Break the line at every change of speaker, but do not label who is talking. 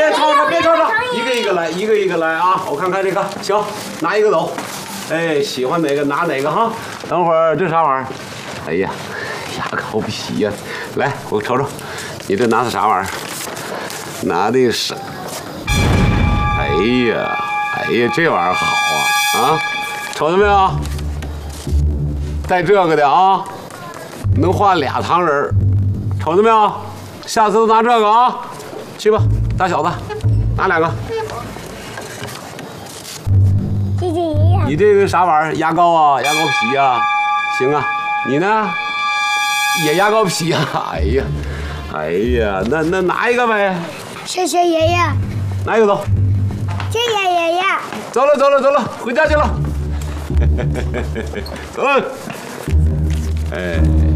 别吵吵，别吵吵，一个一个来，一个一个来啊！我看看这个，行，拿一个走。哎，喜欢哪个拿哪个哈。等会儿这啥玩意儿？哎呀，牙膏皮呀！来，我瞅瞅，你这拿的啥玩意儿？拿的是，哎呀，哎呀，这玩意儿好啊！啊，瞅到没有？带这个的啊，能画俩糖人儿，瞅到没有？下次都拿这个啊！去吧，大小子，拿2个。
谢谢爷爷。
你这个啥玩意儿？牙膏啊，牙膏皮呀、行啊。你呢？也牙膏皮呀、哎呀，哎呀，那拿一个呗。
谢谢爷爷。
拿一个走。
谢谢爷爷。
走了走了走了，回家去了。走。哎。